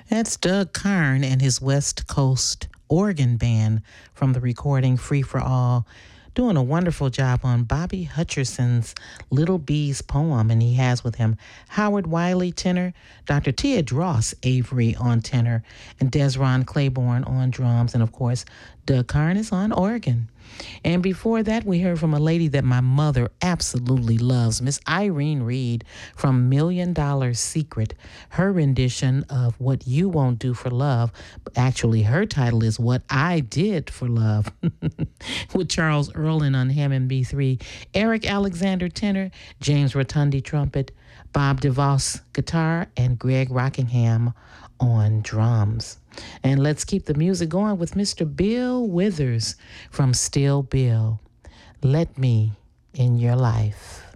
That's Doug Karn and his West Coast organ band from the recording Free for All, doing a wonderful job on Bobby Hutcherson's Little Bees poem. And he has with him Howard Wiley, tenor, Dr. Tia Dross Avery on tenor, and Desron Claiborne on drums. And of course, Doug Karn is on organ. And before that, we heard from a lady that my mother absolutely loves, Miss Irene Reed from Million Dollar Secret. Her rendition of What You Won't Do for Love, actually her title is What I Did for Love, with Charles Earlin on Hammond B3, Eric Alexander tenor, James Rotundi trumpet, Bob DeVos guitar, and Greg Rockingham on drums. And let's keep the music going with Mr. Bill Withers from Still Bill. Let Me in Your Life.